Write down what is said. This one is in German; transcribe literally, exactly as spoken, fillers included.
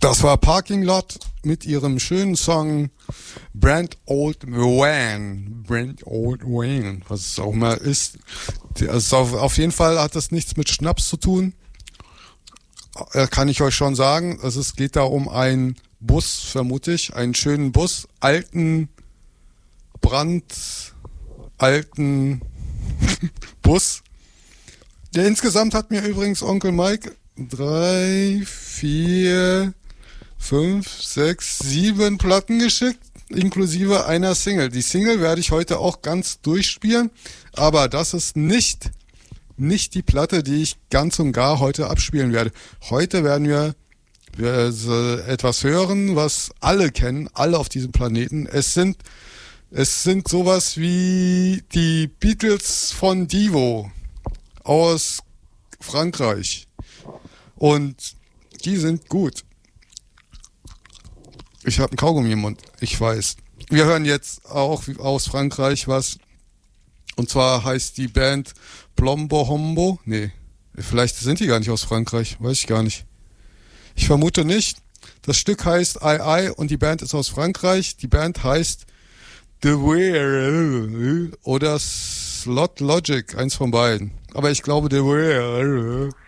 Das war Parking Lot mit ihrem schönen Song Brand Old Wayne. Brand Old Wayne, was es auch mal ist. Also auf, auf jeden Fall hat das nichts mit Schnaps zu tun. Kann ich euch schon sagen. Also es geht da um einen Bus, vermute ich. Einen schönen Bus. Alten, Brand, alten Bus. Der insgesamt hat mir übrigens Onkel Mike drei, vier, fünf, sechs, sieben Platten geschickt, inklusive einer Single. Die Single werde ich heute auch ganz durchspielen, aber das ist nicht, nicht die Platte, die ich ganz und gar heute abspielen werde. Heute werden wir, wir so etwas hören, was alle kennen, alle auf diesem Planeten. Es sind, es sind sowas wie die Beatles von Divo aus Frankreich. Und die sind gut. Ich habe einen Kaugummi im Mund, ich weiß. Wir hören jetzt auch aus Frankreich was. Und zwar heißt die Band Plombo Hombo. Nee, vielleicht sind die gar nicht aus Frankreich, weiß ich gar nicht. Ich vermute nicht. Das Stück heißt I I und die Band ist aus Frankreich. Die Band heißt The Weir oder Slot Logic, eins von beiden. Aber ich glaube The Weir.